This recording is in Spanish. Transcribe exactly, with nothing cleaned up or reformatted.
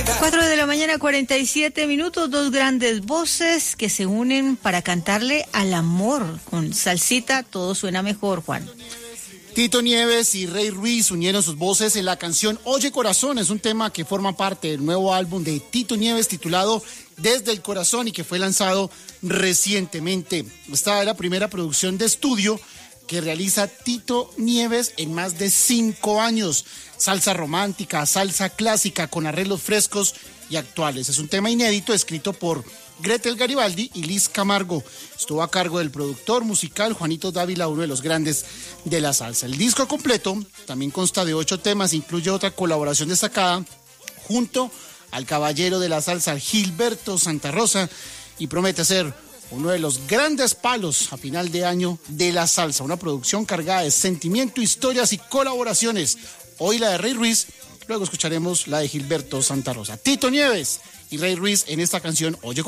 cuatro de la mañana, cuarenta y siete minutos, dos grandes voces que se unen para cantarle al amor. Con salsita todo suena mejor, Juan. Tito Nieves y Rey Ruiz unieron sus voces en la canción Oye Corazón. Es un tema que forma parte del nuevo álbum de Tito Nieves titulado Desde el Corazón y que fue lanzado recientemente. Esta es la primera producción de estudio que realiza Tito Nieves en más de cinco años. Salsa romántica, salsa clásica con arreglos frescos y actuales. Es un tema inédito escrito por Gretel Garibaldi y Liz Camargo. Estuvo a cargo del productor musical Juanito Dávila, uno de los grandes de la salsa. El disco completo también consta de ocho temas, incluye otra colaboración destacada junto al caballero de la salsa Gilberto Santa Rosa y promete ser uno de los grandes palos a final de año de la salsa. Una producción cargada de sentimiento, historias y colaboraciones. Hoy la de Rey Ruiz, luego escucharemos la de Gilberto Santa Rosa. Tito Nieves y Rey Ruiz en esta canción Oye